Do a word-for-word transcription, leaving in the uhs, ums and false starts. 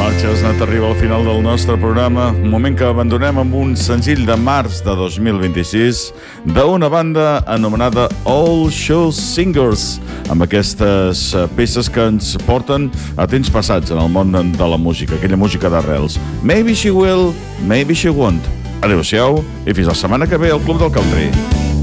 Marxa, has anat a arribar al final del nostre programa, un moment que abandonem amb un senzill de març de dos mil vint-i-sis d'una banda anomenada All Show Singers, amb aquestes peces que ens porten a temps passats en el món de la música, aquella música d'arrels. Maybe she will, maybe she won't. Adéu-siau i fins la setmana que ve al Club del Country.